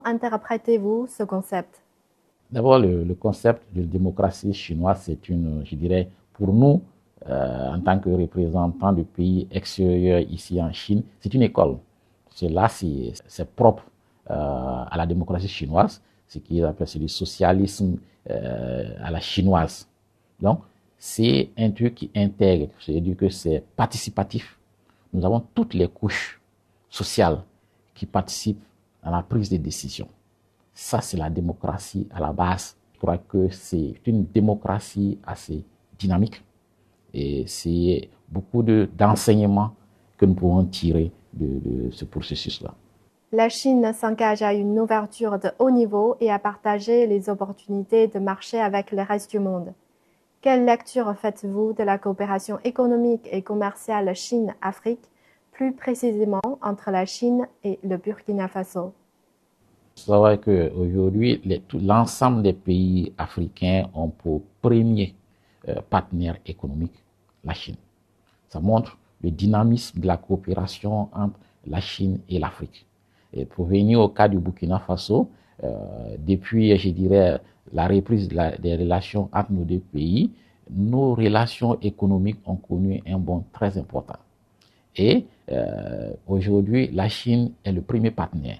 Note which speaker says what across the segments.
Speaker 1: Interprétez-vous ce concept?
Speaker 2: D'abord, le concept de démocratie chinoise, c'est une, je dirais, pour nous, en tant que représentants du pays extérieur ici en Chine, c'est une école. Cela, c'est propre à la démocratie chinoise, ce qu'ils appellent c'est du socialisme à la chinoise. Donc, c'est un truc qui intègre, c'est-à-dire que c'est participatif. Nous avons toutes les couches sociales qui participent à la prise de décision. Ça, c'est la démocratie à la base. Je crois que c'est une démocratie assez dynamique et c'est beaucoup d'enseignements que nous pouvons tirer de ce processus-là.
Speaker 1: La Chine s'engage à une ouverture de haut niveau et à partager les opportunités de marché avec le reste du monde. Quelle lecture faites-vous de la coopération économique et commerciale Chine-Afrique, plus précisément entre la Chine et le Burkina Faso?
Speaker 2: C'est vrai qu'aujourd'hui, l'ensemble des pays africains ont pour premier partenaire économique la Chine. Ça montre le dynamisme de la coopération entre la Chine et l'Afrique. Et pour venir au cas du Burkina Faso, depuis, je dirais, la reprise des relations entre nos deux pays, nos relations économiques ont connu un bond très important. Et aujourd'hui, la Chine est le premier partenaire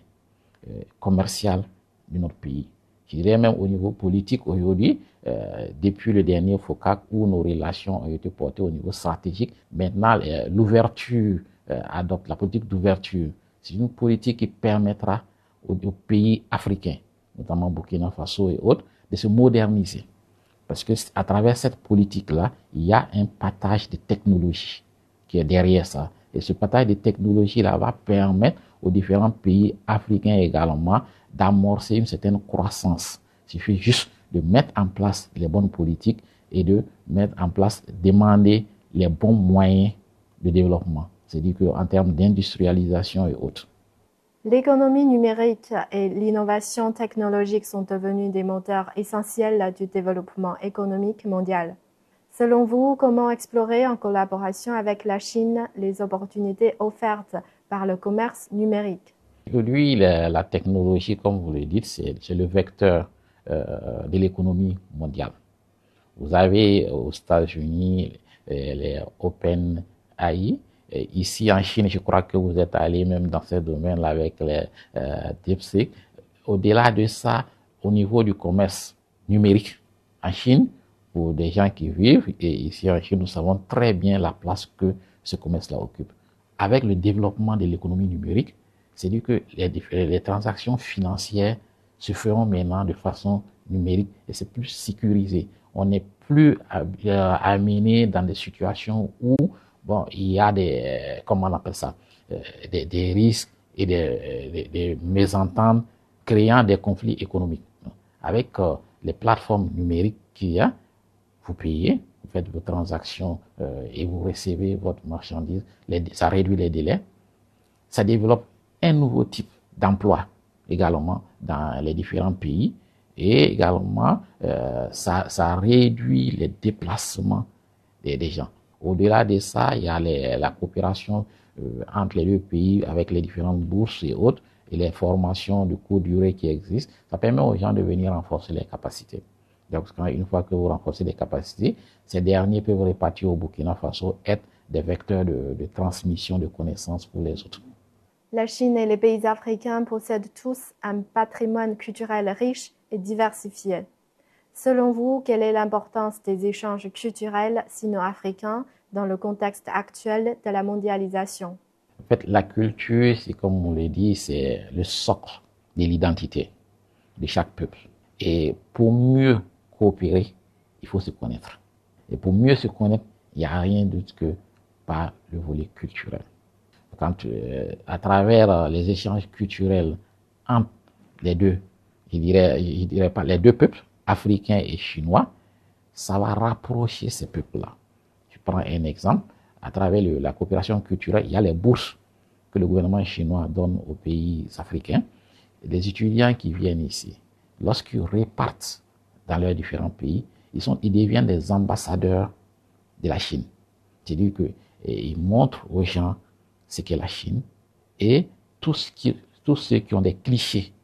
Speaker 2: commercial de notre pays. Je dirais même au niveau politique aujourd'hui, depuis le dernier FOCAC où nos relations ont été portées au niveau stratégique, maintenant l'ouverture adopte la politique d'ouverture. C'est une politique qui permettra aux pays africains, notamment Burkina Faso et autres, de se moderniser. Parce que à travers cette politique-là, il y a un partage de technologies qui est derrière ça. Et ce partage de technologies-là va permettre aux différents pays africains également d'amorcer une certaine croissance. Il suffit juste de mettre en place les bonnes politiques et de mettre en place, demander les bons moyens de développement. C'est-à-dire qu'en termes d'industrialisation et autres.
Speaker 1: L'économie numérique et l'innovation technologique sont devenus des moteurs essentiels du développement économique mondial. Selon vous, comment explorer en collaboration avec la Chine les opportunités offertes par le commerce numérique?
Speaker 2: Aujourd'hui, la technologie, comme vous le dites, c'est le vecteur de l'économie mondiale. Vous avez aux États-Unis les Open AI. Et ici en Chine, je crois que vous êtes allé même dans ce domaine-là avec les DeepSeek. Au-delà de ça, au niveau du commerce numérique en Chine, pour des gens qui vivent, et ici en Chine, nous savons très bien la place que ce commerce-là occupe. Avec le développement de l'économie numérique, c'est-à-dire que les transactions financières se feront maintenant de façon numérique et c'est plus sécurisé. On n'est plus amené dans des situations où bon, il y a comment on appelle ça, des risques et des mésententes créant des conflits économiques. Avec les plateformes numériques qu'il y a, vous payez, vous faites vos transactions et vous recevez votre marchandise, ça réduit les délais, ça développe un nouveau type d'emploi également dans les différents pays et également ça réduit les déplacements des gens. Au-delà de ça, il y a la coopération entre les deux pays avec les différentes bourses et autres et les formations de courte durée qui existent. Ça permet aux gens de venir renforcer les capacités. Donc, une fois que vous renforcez les capacités, ces derniers peuvent répartir au Burkina Faso, être des vecteurs de transmission de connaissances pour les autres.
Speaker 1: La Chine et les pays africains possèdent tous un patrimoine culturel riche et diversifié. Selon vous, quelle est l'importance des échanges culturels sino-africains dans le contexte actuel de la mondialisation?
Speaker 2: En fait, la culture, c'est comme on le dit, c'est le socle de l'identité de chaque peuple. Et pour mieux coopérer, il faut se connaître. Et pour mieux se connaître, il n'y a rien d'autre que par le volet culturel. Quand, à travers les échanges culturels entre les deux, je dirais pas les deux peuples, africains et chinois, ça va rapprocher ces peuples-là. Je prends un exemple. À travers la coopération culturelle, il y a les bourses que le gouvernement chinois donne aux pays africains. Les étudiants qui viennent ici, lorsqu'ils repartent dans leurs différents pays, ils deviennent des ambassadeurs de la Chine. C'est-à-dire qu'ils montrent aux gens ce qu'est la Chine et tous ceux qui ont des clichés